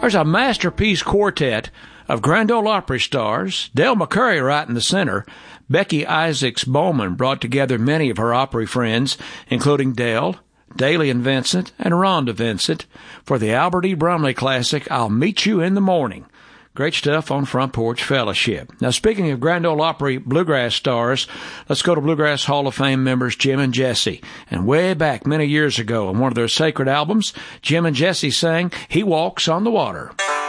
There's a masterpiece quartet of Grand Ole Opry stars. Dale McCurry right in the center. Becky Isaacs Bowman brought together many of her Opry friends, including Dale, Daly and Vincent, and Rhonda Vincent, for the Albert E. Brumley classic, I'll Meet You in the Morning. Great stuff on Front Porch Fellowship. Now, speaking of Grand Ole Opry bluegrass stars, let's go to Bluegrass Hall of Fame members Jim and Jesse. And way back many years ago on one of their sacred albums, Jim and Jesse sang He Walks on the Water.